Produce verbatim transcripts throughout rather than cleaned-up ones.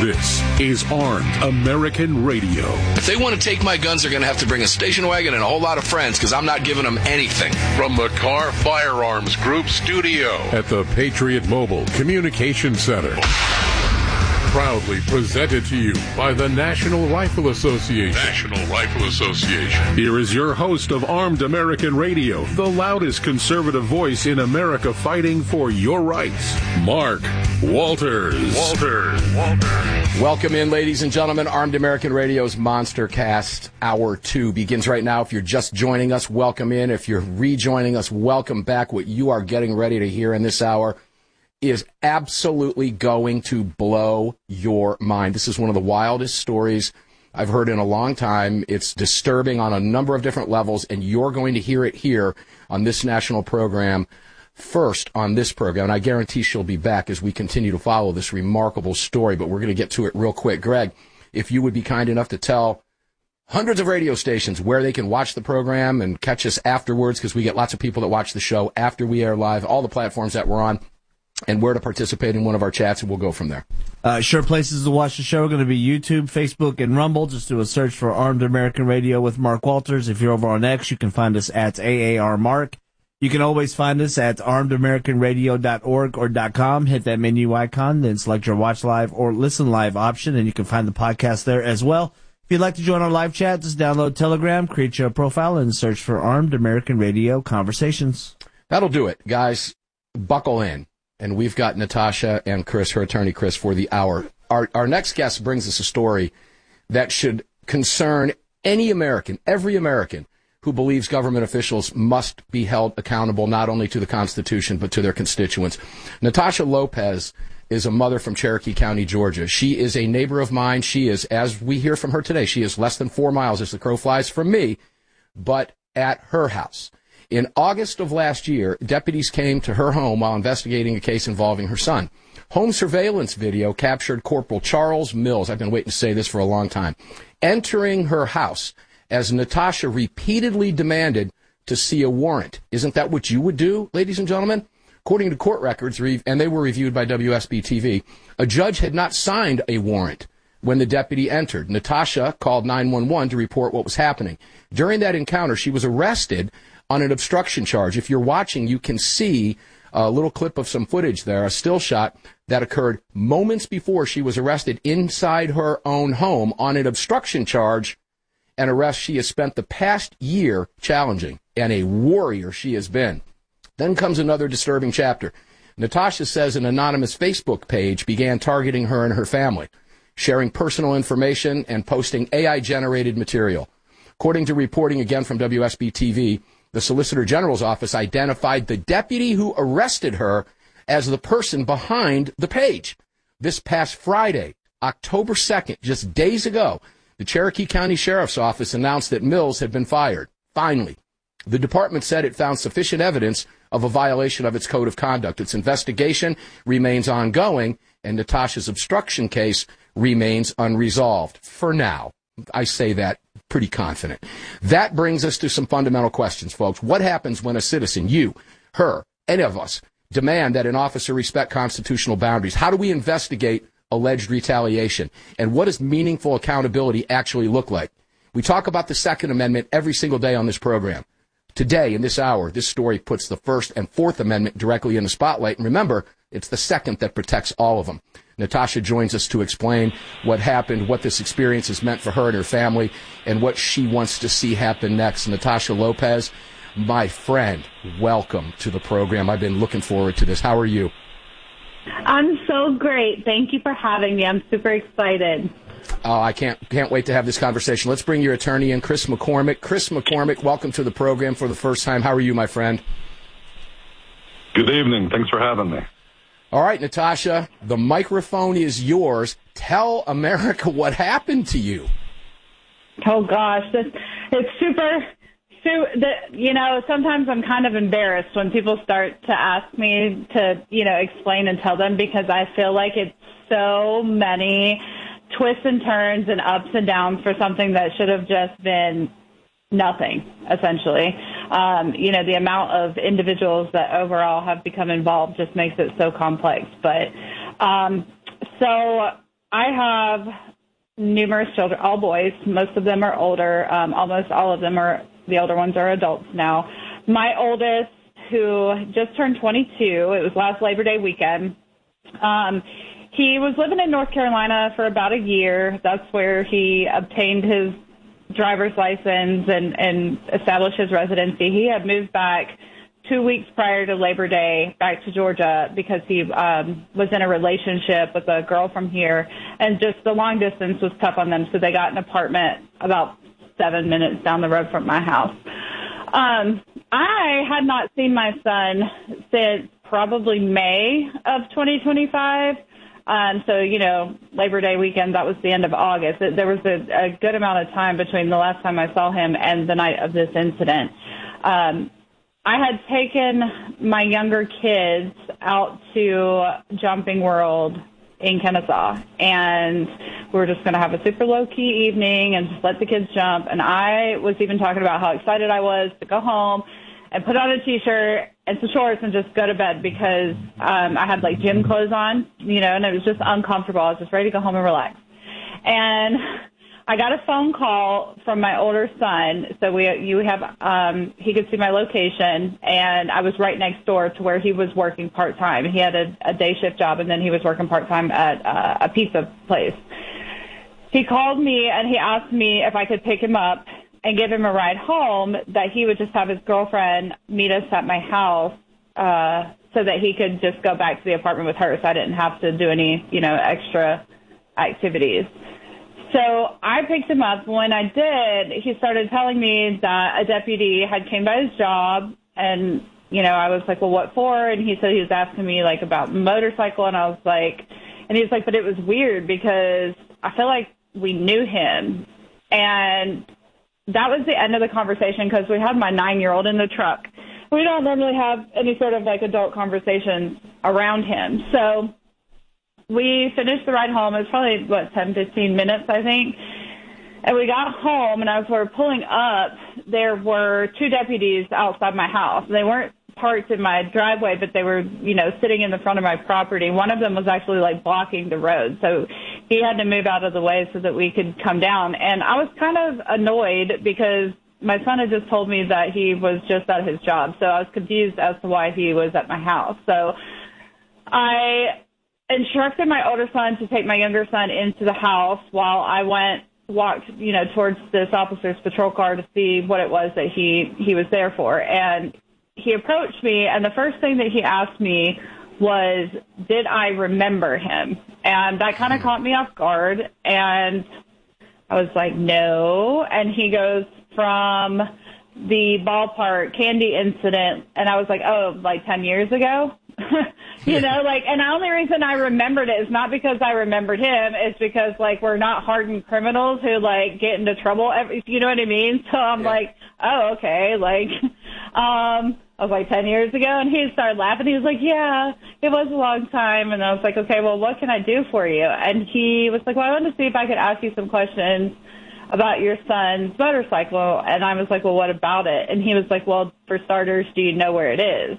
This is Armed American Radio. If they want to take my guns, they're going to have to bring a station wagon and a whole lot of friends, because I'm not giving them anything. From the Car Firearms Group studio at the Patriot Mobile Communication Center. Proudly presented to you by the National Rifle Association. National Rifle Association. Here is your host of Armed American Radio, the loudest conservative voice in America fighting for your rights, Mark Walters. Walters. Walters. Welcome in, ladies and gentlemen. Armed American Radio's Monster Cast Hour two begins right now. If you're just joining us, welcome in. If you're rejoining us, welcome back. What you are getting ready to hear in this hour is absolutely going to blow your mind. This is one of the wildest stories I've heard in a long time. It's disturbing on a number of different levels, and you're going to hear it here on this national program first on this program. And I guarantee she'll be back as we continue to follow this remarkable story, but we're going to get to it real quick. Greg, if you would be kind enough to tell hundreds of radio stations where they can watch the program and catch us afterwards, because we get lots of people that watch the show after we air live, all the platforms that we're on, and where to participate in one of our chats, and we'll go from there. Uh, sure places to watch the show are going to be YouTube, Facebook, and Rumble. Just do a search for Armed American Radio with Mark Walters. If you're over on X, you can find us at A A R Mark. You can always find us at armed american radio dot org or .com. Hit that menu icon, then select your watch live or listen live option, and you can find the podcast there as well. If you'd like to join our live chat, just download Telegram, create your profile, and search for Armed American Radio Conversations. That'll do it, guys. Buckle in. And we've got Natasha and Chris, her attorney Chris, for the hour. Our our next guest brings us a story that should concern any American, every American who believes government officials must be held accountable not only to the Constitution but to their constituents. Natasha Lopez is a mother from Cherokee County, Georgia. She is a neighbor of mine. She is, as we hear from her today, she is less than four miles as the crow flies from me, but at her house. In August of last year, deputies came to her home while investigating a case involving her son. Home surveillance video captured Corporal Charles Mills, I've been waiting to say this for a long time, entering her house as Natasha repeatedly demanded to see a warrant. Isn't that what you would do, ladies and gentlemen? According to court records, and they were reviewed by W S B T V, a judge had not signed a warrant when the deputy entered. Natasha called nine one one to report what was happening. During that encounter, she was arrested on an obstruction charge. If you're watching, you can see a little clip of some footage there, a still shot that occurred moments before she was arrested inside her own home on an obstruction charge, an arrest she has spent the past year challenging, and a warrior she has been. Then comes another disturbing chapter. Natasha says an anonymous Facebook page began targeting her and her family, sharing personal information and posting A I-generated material. According to reporting again from W S B T V, the Solicitor General's office identified the deputy who arrested her as the person behind the page. This past Friday, October second, just days ago, the Cherokee County Sheriff's Office announced that Mills had been fired. Finally, the department said it found sufficient evidence of a violation of its code of conduct. Its investigation remains ongoing, and Natasha's obstruction case remains unresolved for now. I say that pretty confident. That brings us to some fundamental questions, folks. What happens when a citizen, you, her, any of us, demand that an officer respect constitutional boundaries? How do we investigate alleged retaliation? And what does meaningful accountability actually look like? We talk about the Second Amendment every single day on this program. Today, in this hour, this story puts the First and Fourth Amendment directly in the spotlight. And remember, it's the second that protects all of them. Natasha joins us to explain what happened, what this experience has meant for her and her family, and what she wants to see happen next. Natasha Lopez, my friend, welcome to the program. I've been looking forward to this. How are you? I'm so great. Thank you for having me. I'm super excited. Oh, I can't can't wait to have this conversation. Let's bring your attorney in, Chris McCormick. Chris McCormick, welcome to the program for the first time. How are you, my friend? Good evening. Thanks for having me. All right, Natasha, the microphone is yours. Tell America what happened to you. Oh, gosh. This, it's super, super, the, you know, sometimes I'm kind of embarrassed when people start to ask me to, you know, explain and tell them, because I feel like it's so many twists and turns and ups and downs for something that should have just been nothing, essentially. Um, you know, the amount of individuals that overall have become involved just makes it so complex. But um, so I have numerous children, all boys. Most of them are older. Um, almost all of them are, the older ones are adults now. My oldest, who just turned twenty-two, it was last Labor Day weekend, um, he was living in North Carolina for about a year. That's where he obtained his driver's license and, and established his residency. He had moved back two weeks prior to Labor Day back to Georgia because he um, was in a relationship with a girl from here, and just the long distance was tough on them, so they got an apartment about seven minutes down the road from my house. Um, I had not seen my son since probably May of twenty twenty-five. Um, so, you know, Labor Day weekend, that was the end of August. There was a, a good amount of time between the last time I saw him and the night of this incident. Um, I had taken my younger kids out to Jumping World in Kennesaw, and we were just going to have a super low-key evening and just let the kids jump. And I was even talking about how excited I was to go home and put on a T-shirt and some shorts and just go to bed because um, I had, like, gym clothes on, you know, and it was just uncomfortable. I was just ready to go home and relax. And I got a phone call from my older son. So we, you have, um, he could see my location, and I was right next door to where he was working part-time. He had a, a day shift job, and then he was working part-time at uh, a pizza place. He called me, and he asked me if I could pick him up and give him a ride home, that he would just have his girlfriend meet us at my house uh, so that he could just go back to the apartment with her so I didn't have to do any, you know, extra activities. So I picked him up. When I did, he started telling me that a deputy had came by his job, and, you know, I was like, well, what for? And he said he was asking me, like, about motorcycle, and I was like, and he was like, but it was weird because I feel like we knew him. And that was the end of the conversation because we had my nine-year-old in the truck. We don't normally have any sort of, like, adult conversations around him. So we finished the ride home. It was probably, what, ten, fifteen minutes, I think. And we got home, and as we were pulling up, there were two deputies outside my house. They weren't parked in my driveway, but they were, you know, sitting in the front of my property. One of them was actually, like, blocking the road. So he had to move out of the way so that we could come down. And I was kind of annoyed because my son had just told me that he was just at his job. So I was confused as to why he was at my house. So I instructed my older son to take my younger son into the house while I went, walked, you know, towards this officer's patrol car to see what it was that he, he was there for. And he approached me, and the first thing that he asked me was, did I remember him? And that kind of caught me off guard, and I was like, no. And he goes, from the ballpark candy incident, and I was like, oh, like ten years ago? You know, like, and the only reason I remembered it is not because I remembered him, it's because, like, we're not hardened criminals who, like, get into trouble, every, you know what I mean? So I'm yeah. like, oh, okay, like, um, I was like, ten years ago, and he started laughing. He was like, yeah, it was a long time, and I was like, okay, well, what can I do for you? And he was like, well, I wanted to see if I could ask you some questions about your son's motorcycle, and I was like, well, what about it? And he was like, well, for starters, do you know where it is?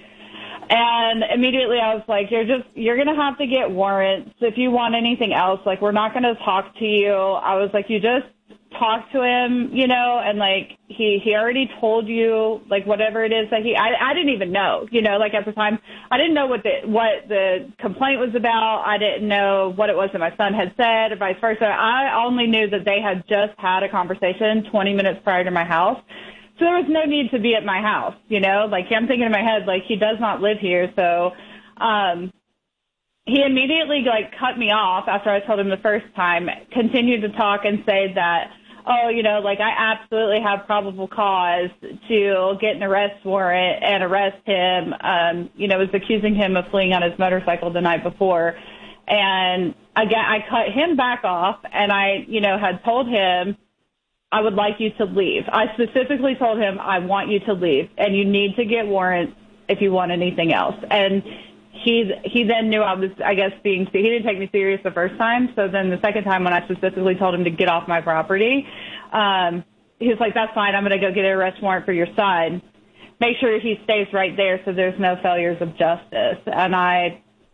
And immediately I was like, you're just, you're going to have to get warrants. If you want anything else, like, we're not going to talk to you. I was like, you just talk to him, you know, and, like, he, he already told you, like, whatever it is that he, I, I didn't even know, you know, like, at the time, I didn't know what the, what the complaint was about. I didn't know what it was that my son had said or vice versa. I only knew that they had just had a conversation twenty minutes prior to my house. So there was no need to be at my house, you know, like, I'm thinking in my head, like, he does not live here. So, um, he immediately, like, cut me off after I told him the first time, continued to talk and say that, oh, you know, like, I absolutely have probable cause to get an arrest warrant and arrest him. Um, you know, was accusing him of fleeing on his motorcycle the night before. And again, I cut him back off, and I, you know, had told him, I would like you to leave. I specifically told him, I want you to leave, and you need to get warrants if you want anything else. And he he then knew I was, I guess, being, he didn't take me serious the first time. So then the second time when I specifically told him to get off my property, um, he was like, that's fine. I'm going to go get an arrest warrant for your son. Make sure he stays right there so there's no failures of justice. And I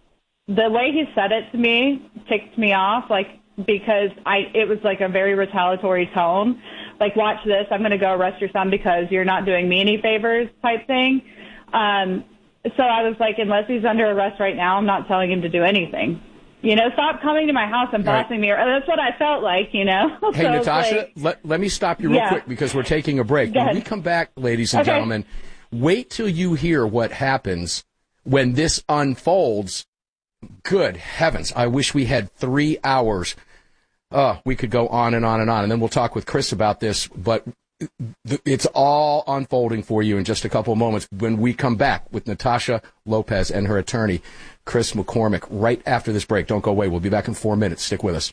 the way he said it to me ticked me off, like, because I it was like a very retaliatory tone. Like, watch this, I'm going to go arrest your son because you're not doing me any favors type thing. Um, so I was like, unless he's under arrest right now, I'm not telling him to do anything. You know, stop coming to my house and bossing right. me. That's what I felt like, you know. Hey, so Natasha, like, let, let me stop you real yeah. quick because we're taking a break. Go When ahead. we come back, ladies and okay. gentlemen, wait till you hear what happens when this unfolds. Good heavens, I wish we had three hours. Uh, we could go on and on and on, and then we'll talk with Chris about this, but it's all unfolding for you in just a couple of moments when we come back with Natasha Lopez and her attorney, Chris McCormick, right after this break. Don't go away. We'll be back in four minutes. Stick with us.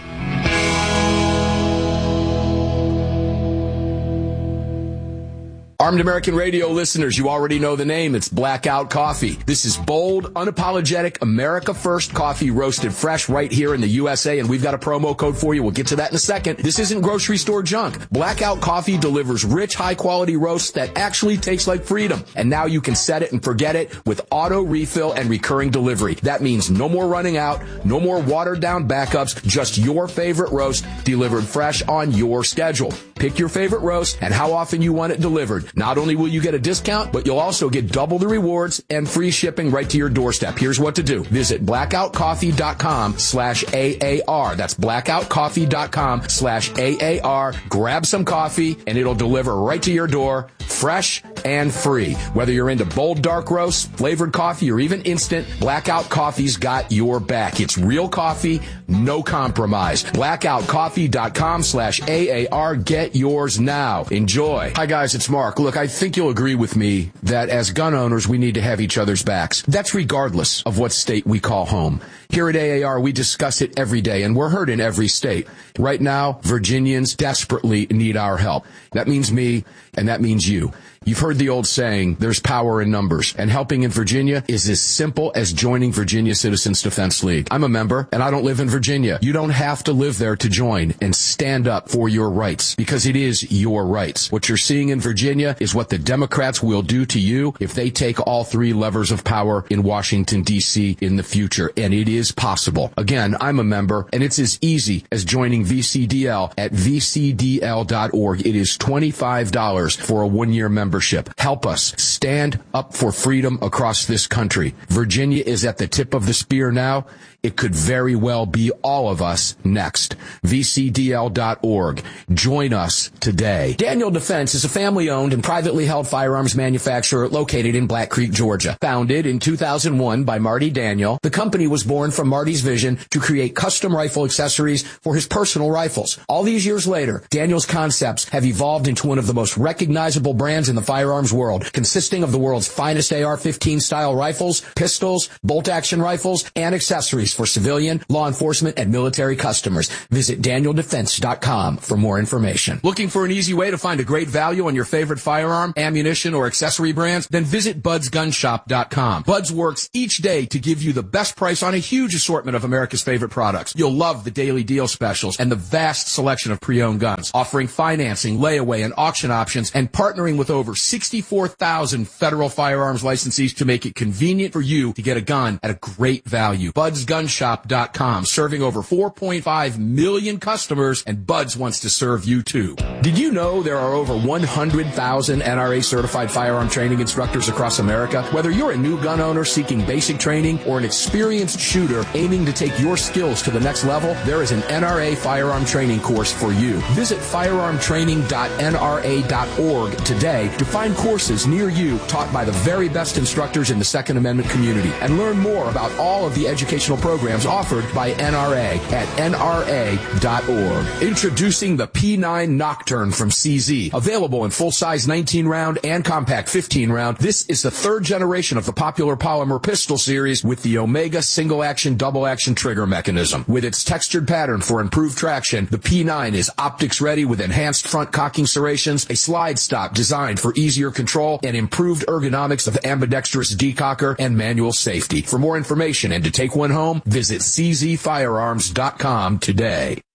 Armed American Radio listeners, you already know the name. It's Blackout Coffee. This is bold, unapologetic, America First coffee roasted fresh right here in the U S A, and we've got a promo code for you. We'll get to that in a second. This isn't grocery store junk. Blackout Coffee delivers rich, high-quality roasts that actually taste like freedom. And now you can set it and forget it with auto refill and recurring delivery. That means no more running out, no more watered-down backups, just your favorite roast delivered fresh on your schedule. Pick your favorite roast and how often you want it delivered. Not only will you get a discount, but you'll also get double the rewards and free shipping right to your doorstep. Here's what to do. Visit blackoutcoffee.com slash AAR. That's blackoutcoffee.com slash AAR. Grab some coffee and it'll deliver right to your door, fresh and free. Whether you're into bold dark roasts, flavored coffee, or even instant, Blackout Coffee's got your back. It's real coffee, no compromise. blackoutcoffee.com slash AAR. Get yours now. Enjoy. Hi guys, it's Mark. Look, I think you'll agree with me that as gun owners, we need to have each other's backs. That's regardless of what state we call home. Here at A A R, we discuss it every day, and we're heard in every state. Right now, Virginians desperately need our help. That means me, and that means you. You've heard the old saying, there's power in numbers, and helping in Virginia is as simple as joining Virginia Citizens Defense League. I'm a member, and I don't live in Virginia. You don't have to live there to join and stand up for your rights, because it is your rights. What you're seeing in Virginia is what the Democrats will do to you if they take all three levers of power in Washington, D C in the future, and it is possible. Again, I'm a member, and it's as easy as joining V C D L at v c d l dot org. It is twenty-five dollars for a one-year membership. Help us stand up for freedom across this country. Virginia is at the tip of the spear now. It could very well be all of us next. v c d l dot org. Join us today. Daniel Defense is a family-owned and privately held firearms manufacturer located in Black Creek, Georgia. Founded in two thousand one by Marty Daniel, the company was born from Marty's vision to create custom rifle accessories for his personal rifles. All these years later, Daniel's concepts have evolved into one of the most recognizable brands in the firearms world, consisting of the world's finest A R fifteen style rifles, pistols, bolt-action rifles, and accessories for civilian, law enforcement, and military customers. Visit daniel defense dot com for more information. Looking for an easy way to find a great value on your favorite firearm, ammunition, or accessory brands? Then visit buds gun shop dot com. Buds works each day to give you the best price on a huge assortment of America's favorite products. You'll love the daily deal specials and the vast selection of pre-owned guns, offering financing, layaway, and auction options, and partnering with over sixty-four thousand federal firearms licensees to make it convenient for you to get a gun at a great value. buds gun shop dot com, serving over four point five million customers, and Buds wants to serve you too. Did you know there are over one hundred thousand N R A certified firearm training instructors across America? Whether you're a new gun owner seeking basic training or an experienced shooter aiming to take your skills to the next level, there is an N R A firearm training course for you. Visit firearm training dot n r a dot org today to find courses near you taught by the very best instructors in the Second Amendment community, and learn more about all of the educational programs offered by N R A at n r a dot org. Introducing the P nine Nocturne from C Z. Available in full-size nineteen round and compact fifteen round, this is the third generation of the popular polymer pistol series with the Omega single-action, double-action trigger mechanism. With its textured pattern for improved traction, the P nine is optics-ready with enhanced front cocking serrations, a slide stop designed for easier control, and improved ergonomics of ambidextrous decocker and manual safety. For more information and to take one home, visit c z firearms dot com today.